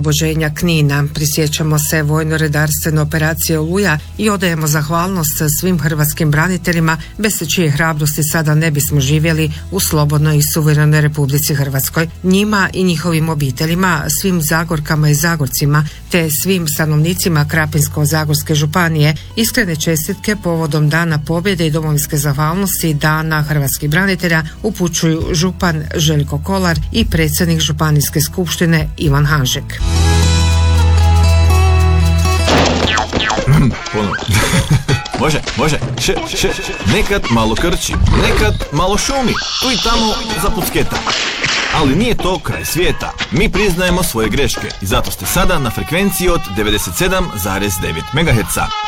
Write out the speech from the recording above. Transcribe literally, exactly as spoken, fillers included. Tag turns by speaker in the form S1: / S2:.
S1: oslobođenja Knina. Prisjećamo se vojno-redarstvene operacije Oluja i odajemo zahvalnost svim hrvatskim braniteljima bez čije hrabrosti sada ne bismo živjeli u slobodnoj i suverenoj Republici Hrvatskoj. Njima i njihovim obiteljima, svim Zagorkama i Zagorcima te svim stanovnicima Krapinsko-zagorske županije iskrene čestitke povodom Dana pobjede i domovinske zahvalnosti Dana hrvatskih branitelja upućuju župan Željko Kolar i predsjednik Županijske skupštine Ivan Hanžek.
S2: Može, može, še, še, nekad malo krči, nekad malo šumi, tu i tamo zapucketa. Ali nije to kraj svijeta. Mi priznajemo svoje greške i zato ste sada na frekvenciji od devedeset sedam zarez devet megaherca.